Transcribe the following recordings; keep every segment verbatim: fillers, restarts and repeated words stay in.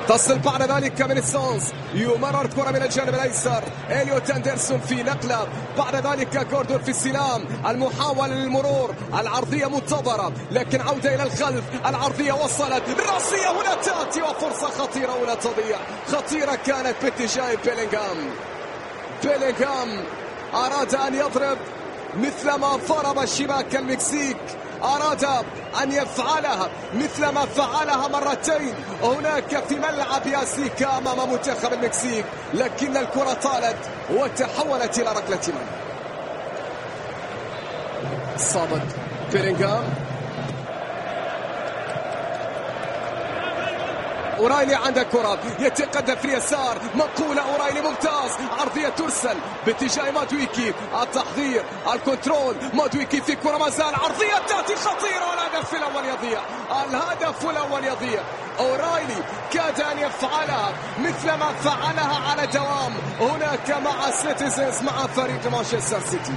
تصل بعد ذلك من السونز، يمرر كرة من الجانب الأيسر، إليوت أندرسون في نقلة، بعد ذلك جوردون في السلام، المحاولة للمرور، العرضية منتظرة لكن عودة إلى الخلف، العرضية وصلت، الرأسية هنا تأتي وفرصة خطيرة ولا تضيع، خطيرة كانت باتجاه بيلينغهام. بيلينغهام أراد أن يضرب مثلما ضرب شباك المكسيك، أراد أن يفعلها مثلما فعلها مرتين هناك في ملعب ياسيكا أمام منتخب المكسيك، لكن الكرة طالت وتحولت إلى ركلة مرمى. صابت بيلينغهام، أورايلي عند كرة يتقدم في اليسار، مقولة أورايلي ممتاز، عرضية ترسل باتجاه مادويكي، التحضير الكنترول، مادويكي في كرة ما زال، عرضية تأتي خطيرة، والهدف الأول يضيع، الهدف الأول يضيع. أورايلي كاد أن يفعلها مثلما فعلها على دوام هناك مع سيتيزنز مع فريق مانشستر سيتي.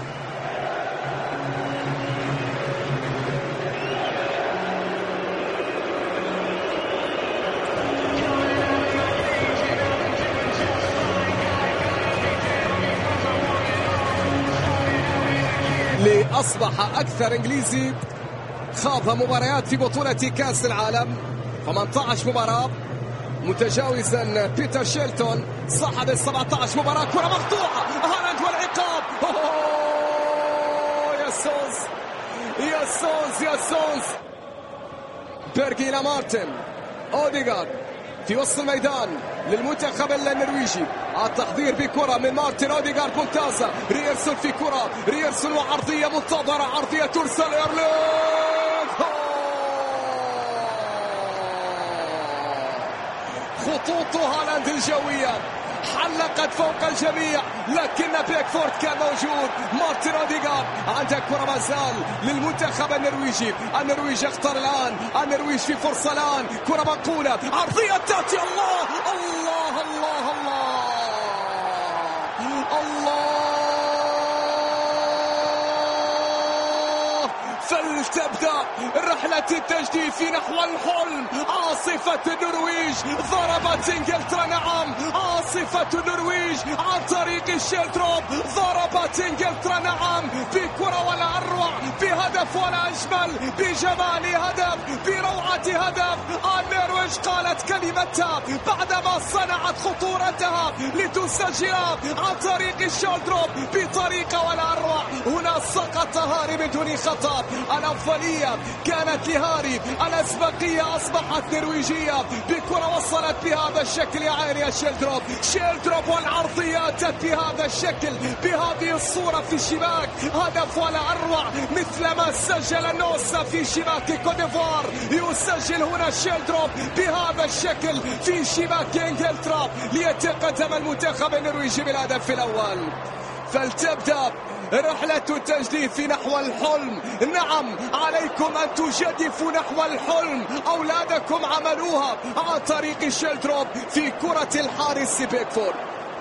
لأصبح أكثر إنجليزي خاض مباريات في بطولة كأس العالم، ثمانية عشر مباراة، متجاوزا بيتر شيلتون صاحب ال سبعة عشر مباراة. كرة مقطوعة، هالاند والعقاب، أوه يا سونز يا سونز يا سونز. بيرجي إلى مارتن، أوديغارد في وسط الميدان للمنتخب النرويجي، التحضير بكرة من مارتن، أوديغارد ممتازة، ريرسون في كرة، ريرسون وعرضية منتظرة، عرضية ترسل إيرلينغ، خطوط هالاند الجوية حلقت فوق الجميع، لكن بيكفورد كان موجود. مارتن أوديغارد عنده كرة ما زال للمنتخب النرويجي، النرويج يختار الآن، النرويج في فرصة الآن، كرة منقولة، عرضية تأتي، الله الله الله الله الله، فلتبدأ رحلة التجديد في نحو الحلم. عاصفة النرويج ضربت انجلترا، نعم عاصفة النرويج عن طريق الشيلدروب ضربت انجلترا، نعم بكرة ولا أروع، بهدف ولا أجمل، بجمال هدف، بروعة هدف. النرويج قالت كلمتها بعدما صنعت خطورتها لتسجل عن طريق الشيلدروب بطريقة ولا أروع. هنا سقط هاري بدون خطأ، الأفضلية كانت لهاري، الأسبقية أصبحت نرويجية، بكرة وصلت بهذا الشكل يا عيني يا شيلدروب، شيلدروب والعرضية أتت بهذا الشكل بهذه الصورة في الشباك، هدف ولا أروع مثلما سجل نوسا في شباك كوت ديفوار، يسجل هنا شيلدروب بهذا الشكل في شباك انجلترا ليتقدم المنتخب النرويجي بالهدف الأول. فلتبدأ رحلة التجديد في نحو الحلم، نعم عليكم أن تجدفوا نحو الحلم، أولادكم عملوها عن طريق الشيلدروب في كرة الحارس بيكفورد.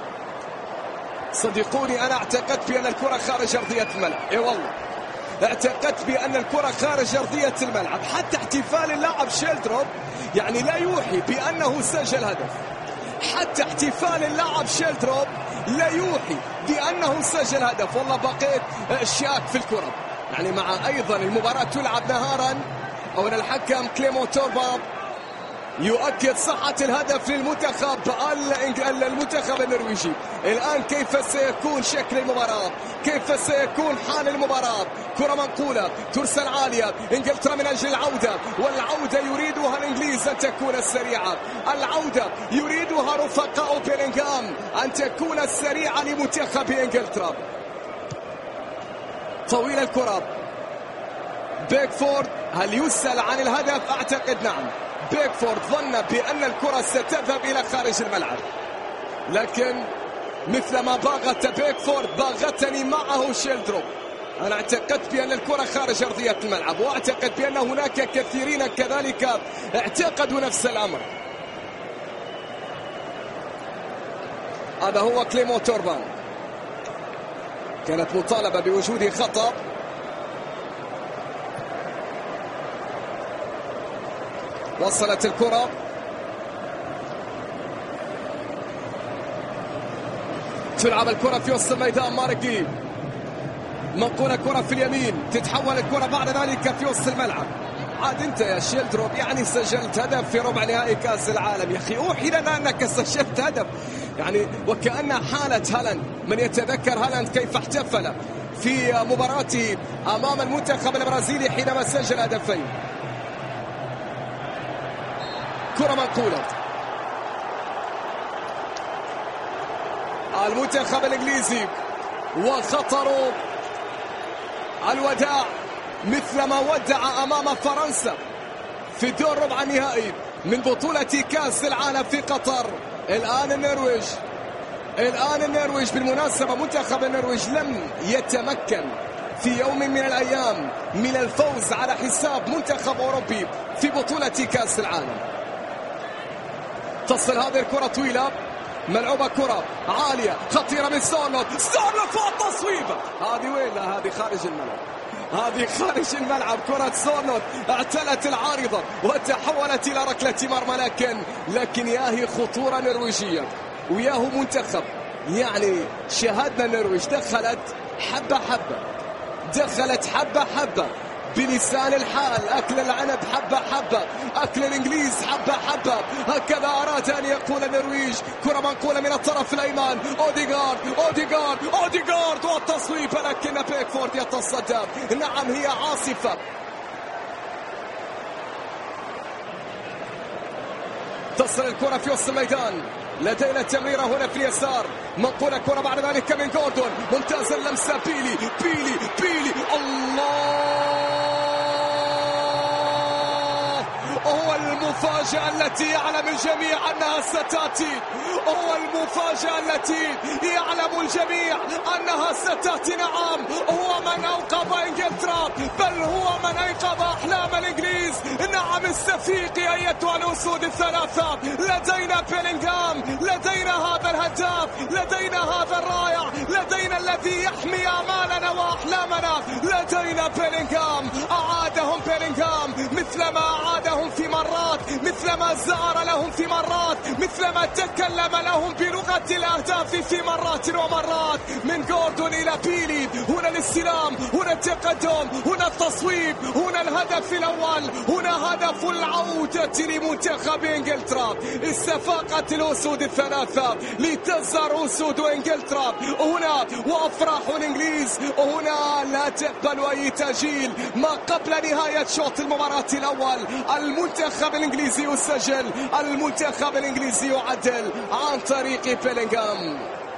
صدقوني أنا اعتقدت بأن الكرة خارج أرضية الملعب، إيه والله اعتقدت بأن الكرة خارج أرضية الملعب، حتى احتفال اللاعب شيلدروب يعني لا يوحي بأنه سجل هدف، حتى احتفال اللاعب شيلدروب لا يوحي بأنه سجل هدف. والله بقيت شاك في الكرة، يعني مع أيضا المباراة تلعب نهارا أو أن الحكم كليمون توربا يؤكد صحة الهدف للمنتخب المنتخب النرويجي. الآن كيف سيكون شكل المباراة، كيف سيكون حال المباراة. كرة منقولة ترسل عالية، انجلترا من أجل العودة، والعودة يريدها الإنجليز أن تكون سريعة، العودة يريدها رفقاء بيلينغهام أن تكون سريعة لمنتخب انجلترا. طويل الكرة، بيكفورد هل يسأل عن الهدف؟ أعتقد نعم، بيكفورد ظن بأن الكرة ستذهب إلى خارج الملعب، لكن مثلما باغت بيكفورد باغتني معه شيلدروب. أنا اعتقدت بأن الكرة خارج أرضية الملعب، وأعتقد بأن هناك كثيرين كذلك اعتقدوا نفس الأمر. هذا هو كليمون توربان، كانت مطالبة بوجود خطأ. وصلت الكرة تلعب الكرة في وسط الميدان. ماركي منقولة كرة في اليمين، تتحول الكرة بعد ذلك في وسط الملعب. عاد انت يا شيلدروب يعني سجلت هدف في ربع نهائي كاس العالم. يا اخي اوحي لنا انك سجلت هدف، يعني وكأن حالة هالاند. من يتذكر هالاند كيف احتفل في مباراته امام المنتخب البرازيلي حينما سجل هدفين. كرة منقولة، المنتخب الانجليزي وخطر الوداع مثلما ودع امام فرنسا في دور ربع النهائي من بطولة كاس العالم في قطر. الان النرويج الان النرويج بالمناسبة منتخب النرويج لم يتمكن في يوم من الايام من الفوز على حساب منتخب اوروبي في بطولة كاس العالم. تصل هذه الكرة طويلة، ملعوبة كرة عالية خطيرة من سورلوت. سورلوت فوق التصويبة، هذه وين؟ لا هذه خارج الملعب، هذه خارج الملعب. كرة سورلوت اعتلت العارضة وتحولت إلى ركلة مرمى، لكن لكن ياهي خطورة نرويجية وياهو منتخب. يعني شاهدنا النرويج دخلت حبة حبة، دخلت حبة حبة بلسان الحال. أكل العنب حبة حبة، أكل الإنجليز حبة حبة، هكذا أراد أن يقول النرويج. كرة منقولة من الطرف الأيمن، أوديغارد أوديغارد أوديغارد والتصويب، لكن بيكفورد يتصدى. نعم هي عاصفة. تصل الكرة في وسط الميدان، لدينا تمريرة هنا في اليسار، منقولة كرة بعد ذلك من جوردون، ممتازة اللمسة. بيلي بيلي بيلي، الله، هو المفاجأة التي يعلم الجميع أنها ستأتي، هو المفاجأة التي يعلم الجميع أنها ستأتي. نعم هو من أوقظ إنجلترا، بل هو من أيقظ أحلام الإنجليز. نعم استفيقي أيتها الأسود الثلاثة، لدينا بيلينغهام، لدينا هذا الهداف، لدينا هذا الرائع، لدينا الذي يحمي آمالنا وأحلامنا، لدينا بيلينغهام. أعادهم بيلينغهام مثلما أعادهم في مرات، مثلما زار لهم في مرات، مثلما تكلم لهم بلغة الأهداف في مرات ومرات. من جوردون إلى بيلي، هنا الاستلام، هنا التقدم، هنا التصويب، هنا الهدف الأول، هنا هدف العودة لمنتخب إنجلترا. استفاقت الأسود الثلاثة لتزهر أسود إنجلترا هنا، وأفراح الإنجليز هنا لا تقبل أي تأجيل. ما قبل نهاية شوط المباراة الأول المنتخب الإنجليزي يسجل، المنتخب الإنجليزي يعدل عن طريق بيلينغهام.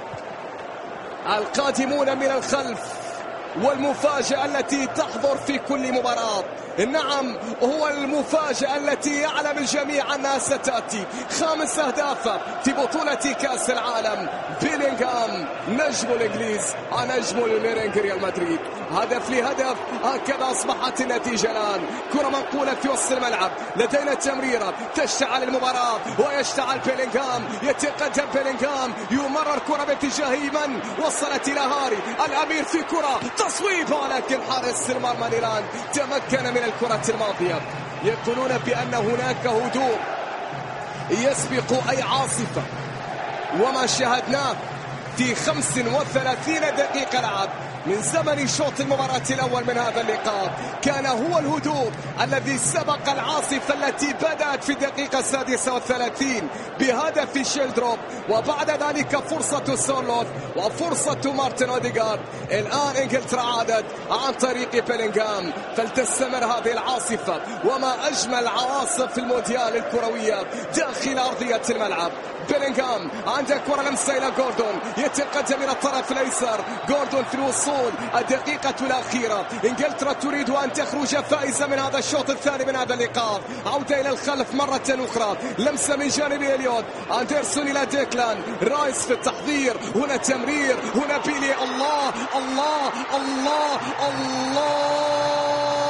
القادمون من الخلف والمفاجأة التي تحضر في كل مباراة. نعم هو المفاجأة التي يعلم الجميع أنها ستأتي. خامس أهداف في بطولة كأس العالم، بيلينغهام نجم الإنجليز، نجم الميرينغ ريال مدريد. هدف لهدف، هكذا أصبحت النتيجة الآن. كرة منقولة في وسط الملعب، لدينا تمريرة، تشتعل المباراة ويشتعل بيلينغهام، يتقدم بيلينغهام، يمرر كرة باتجاه من وصلت إلى هاري الأمير في كرة تصويب، ولكن حارس المرمى نيلاند تمكن من الكرة الماضية. يقولون بأن هناك هدوء يسبق أي عاصفة، وما شاهدناه في خمس وثلاثين دقيقة لعب من زمن شوط المباراة الأول من هذا اللقاء كان هو الهدوء الذي سبق العاصفة التي بدأت في الدقيقة السادسة والثلاثين بهدف شيلدروب، وبعد ذلك فرصة سورلوت وفرصة مارتن أوديغارد. الآن إنجلترا عادت عن طريق بيلينغهام، فلتستمر هذه العاصفة. وما أجمل العواصف في المونديال الكروية داخل أرضية الملعب. بيلينغهام عنده كرة لمسة إلى جوردون، يتقدم إلى الطرف الأيسر، جوردون في الوصول. الدقيقة الأخيرة، إنجلترا تريد أن تخرج فائزة من هذا الشوط الثاني من هذا اللقاء. عودة إلى الخلف مرة أخرى، لمسة من جانب إليوت، أندرسون إلى ديكلان رايس في التحضير. هنا تمرير، هنا بيلي، الله الله الله الله،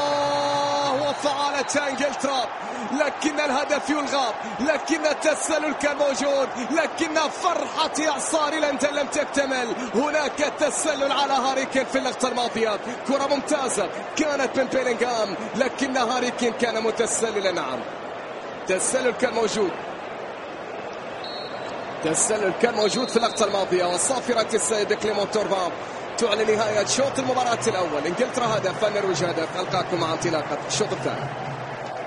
وفعلت انجلترا. لكن الهدف يلغى، لكن التسلل كان موجود، لكن فرحة إعصار لندن لم تكتمل. هناك التسلل على هاري كين في اللقطة الماضية، كرة ممتازة كانت من بيلينغهام، لكن هاري كين كان متسللا. نعم تسلل كان موجود. تسلل كان موجود في اللقطة الماضية، والصافرة السيد كليمون توربان تعلن نهاية شوط المباراة الأول. إنجلترا هدف، النرويج هدف. ألقاكم مع انطلاقة الشوط الثاني.